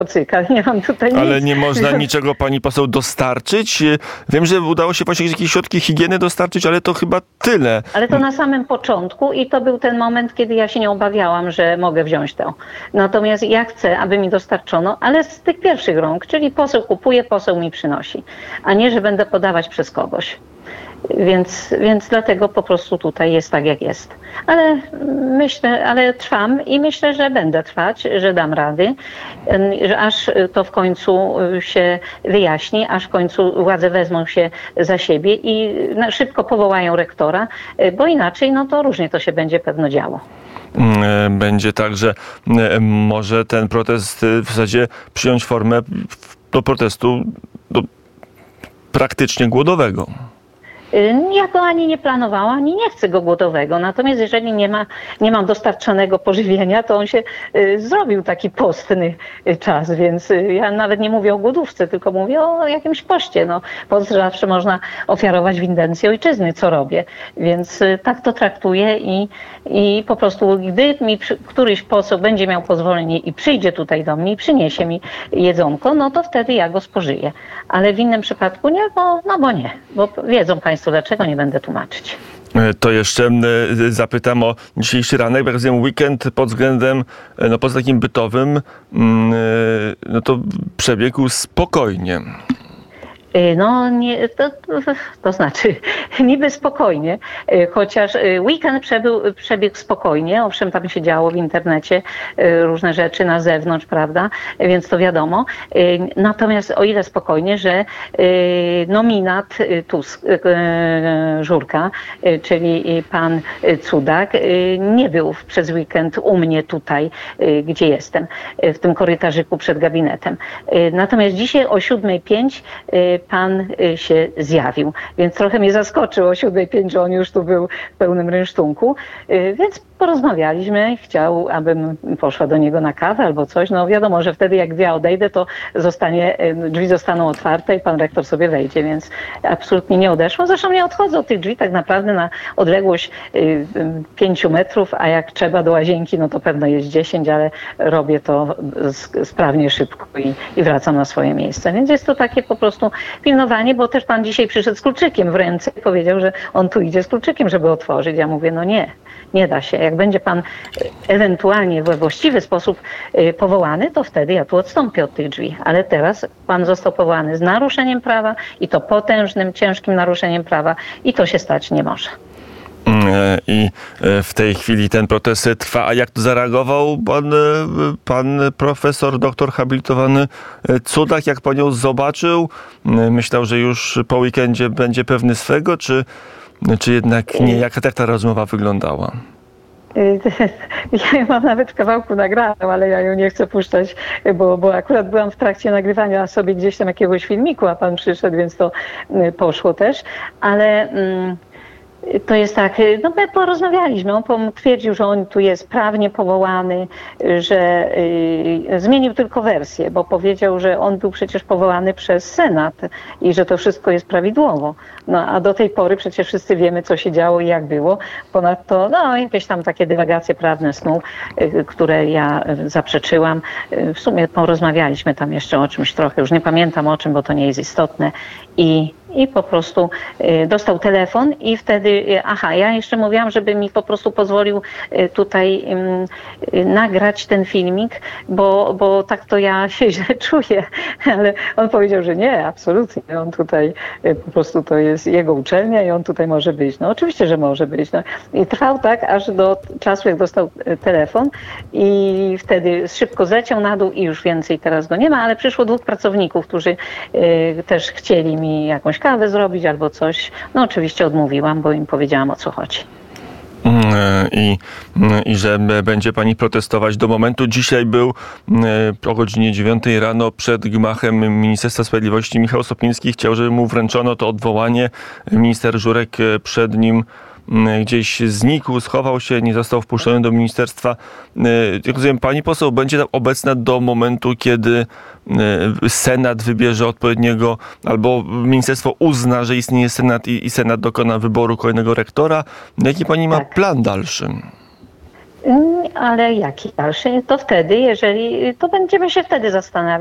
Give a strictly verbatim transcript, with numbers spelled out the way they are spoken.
cyka. Nie mam tutaj Ale nic. nie można niczego pani poseł dostarczyć? Wiem, że udało się właśnie jakieś środki higieny dostarczyć, ale to chyba tyle. Ale to na samym początku i to był ten moment, kiedy ja się nie obawiałam, że mogę wziąć to. Natomiast ja chcę, aby mi dostarczono, ale z tych pierwszych rąk, czyli poseł kupuje, poseł mi przynosi, a nie, że będę podawać przez kogoś. Więc, więc dlatego po prostu tutaj jest tak, jak jest. Ale myślę, ale trwam i myślę, że będę trwać, że dam rady, że aż to w końcu się wyjaśni, aż w końcu władze wezmą się za siebie i szybko powołają rektora, bo inaczej no to różnie to się będzie pewno działo. Będzie tak, że może ten protest w zasadzie przyjąć formę do protestu do praktycznie głodowego. Ja go ani nie planowałam, ani nie chcę go głodowego. Natomiast jeżeli nie ma, nie mam dostarczonego pożywienia, to on się y, zrobił taki postny czas, więc y, ja nawet nie mówię o głodówce, tylko mówię o jakimś poście. No, post zawsze można ofiarować w intencji ojczyzny, co robię. Więc y, tak to traktuję i, i po prostu gdy mi przy, któryś poseł będzie miał pozwolenie i przyjdzie tutaj do mnie i przyniesie mi jedzonko, no to wtedy ja go spożyję. Ale w innym przypadku nie, bo, no bo nie, bo wiedzą państwo, dlaczego nie będę tłumaczyć. To jeszcze zapytam o dzisiejszy ranek, jak rozumiem, weekend pod względem, no poza takim bytowym, no to przebiegł spokojnie. No, nie, to, to znaczy niby spokojnie, chociaż weekend przebył, przebiegł spokojnie, owszem, tam się działo w internecie różne rzeczy na zewnątrz, prawda, więc to wiadomo. Natomiast o ile spokojnie, że nominat Tusk, Żurka, czyli pan Cudak, nie był przez weekend u mnie tutaj, gdzie jestem, w tym korytarzyku przed gabinetem. Natomiast dzisiaj o siódma pięć pan się zjawił, więc trochę mnie zaskoczył o siódma pięć, że on już tu był w pełnym rynsztunku, więc porozmawialiśmy, chciał, abym poszła do niego na kawę albo coś. No wiadomo, że wtedy jak ja odejdę, to zostanie, drzwi zostaną otwarte i pan rektor sobie wejdzie, więc absolutnie nie odeszło. Zresztą nie odchodzę od tych drzwi tak naprawdę na odległość pięciu metrów, a jak trzeba do łazienki, no to pewno jest dziesięć, ale robię to sprawnie, szybko i, i wracam na swoje miejsce. Więc jest to takie po prostu pilnowanie, bo też pan dzisiaj przyszedł z kluczykiem w ręce i powiedział, że on tu idzie z kluczykiem, żeby otworzyć. Ja mówię, no nie, nie da się. Jak będzie pan ewentualnie we właściwy sposób powołany, to wtedy ja tu odstąpię od tych drzwi. Ale teraz pan został powołany z naruszeniem prawa i to potężnym, ciężkim naruszeniem prawa i to się stać nie może. I w tej chwili ten protest trwa. A jak to zareagował pan, pan profesor, doktor habilitowany Cudak, jak panią zobaczył? Myślał, że już po weekendzie będzie pewny swego, czy, czy jednak nie? Jak, jak ta rozmowa wyglądała? Ja ją mam nawet w kawałku nagraną, ale ja ją nie chcę puszczać, bo, bo akurat byłam w trakcie nagrywania sobie gdzieś tam jakiegoś filmiku, a pan przyszedł, więc to poszło też. Ale... Mm, to jest tak, no my porozmawialiśmy, on twierdził, że on tu jest prawnie powołany, że y, zmienił tylko wersję, bo powiedział, że on był przecież powołany przez Senat i że to wszystko jest prawidłowo. No a do tej pory przecież wszyscy wiemy, co się działo i jak było. Ponadto no jakieś tam takie dywagacje prawne snu, y, które ja zaprzeczyłam. Y, w sumie porozmawialiśmy tam jeszcze o czymś trochę, już nie pamiętam o czym, bo to nie jest istotne. I I po prostu y, dostał telefon i wtedy, y, aha, ja jeszcze mówiłam, żeby mi po prostu pozwolił y, tutaj y, nagrać ten filmik, bo, bo tak to ja się źle czuję, ale on powiedział, że nie, absolutnie, on tutaj y, po prostu to jest jego uczelnia i on tutaj może być. No oczywiście, że może być. No. I trwał tak, aż do czasu, jak dostał y, telefon i wtedy szybko zleciał na dół i już więcej teraz go nie ma, ale przyszło dwóch pracowników, którzy y, też chcieli mi jakąś kawę zrobić albo coś. No oczywiście odmówiłam, bo im powiedziałam, o co chodzi. I, I że będzie pani protestować do momentu. Dzisiaj był o godzinie dziewiątej rano przed gmachem Ministerstwa Sprawiedliwości Michał Sopiński. Chciał, żeby mu wręczono to odwołanie. Minister Żurek przed nim gdzieś znikł, schował się, nie został wpuszczony do ministerstwa. Jak rozumiem, pani poseł będzie tam obecna do momentu, kiedy Senat wybierze odpowiedniego, albo ministerstwo uzna, że istnieje Senat i, i Senat dokona wyboru kolejnego rektora. Jaki pani ma tak. plan dalszy? Ale jaki dalszy? To wtedy, jeżeli, to będziemy się wtedy zastanawiać.